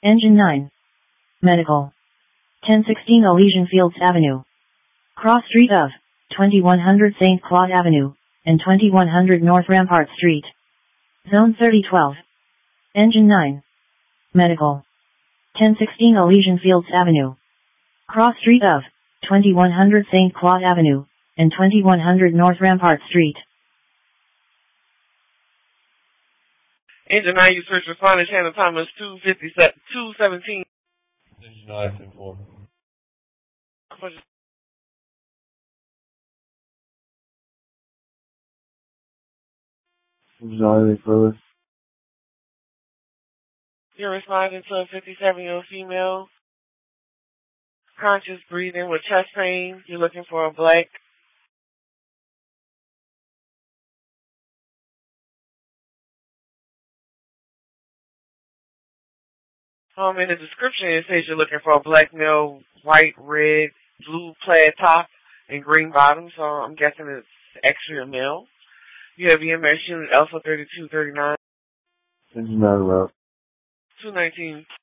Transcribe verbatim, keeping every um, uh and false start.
Engine nine. Medical. ten sixteen Elysian Fields Avenue. Cross street of twenty-one hundred Saint Claude Avenue, and twenty-one hundred North Rampart Street. Zone thirty twelve. Engine nine. Medical. ten sixteen Elysian Fields Avenue. Cross street of twenty-one hundred Saint Claude Avenue, and twenty-one hundred North Rampart Street. Engine nine, you first responder, Shannon Thomas, two fifty-seven, two seventeen. Engine nine, ten four. Engine nine, any further? You're responding to a fifty-seven-year-old female. Conscious breathing with chest pain. You're looking for a black. Um, in the description, it says you're looking for a black male, white, red, blue plaid top, and green bottom, so I'm guessing it's actually a male. You have E M S unit Alpha thirty-two thirty-nine. Engine nine route. two nineteen.